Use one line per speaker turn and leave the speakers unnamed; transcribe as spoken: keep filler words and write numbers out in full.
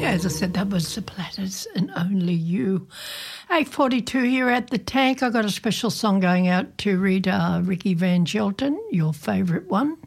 Yeah, as I said, that was The Platters and Only You. eight forty-two here at the Tank. I got a special song going out to read uh, Ricky Van Gelton, your favourite one.